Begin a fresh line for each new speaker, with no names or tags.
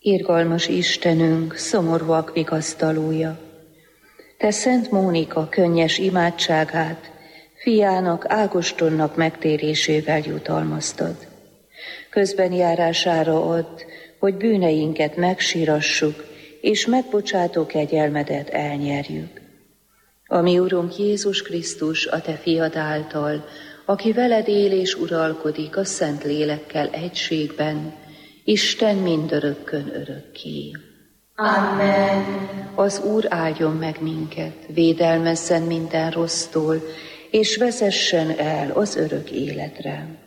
Irgalmas Istenünk, szomorúak vigasztalója, Te Szent Mónika könnyes imádságát fiának, Ágostonnak megtérésével jutalmaztad. Közbenjárására add, hogy bűneinket megsírassuk, és megbocsátó kegyelmedet elnyerjük. A mi Urunk Jézus Krisztus, a Te fiad által, aki veled él és uralkodik a Szent Lélekkel egységben, Isten mindörökkön örökké.
Amen.
Az Úr áldjon meg minket, védelmezzen minden rossztól, és vezessen el az örök életre.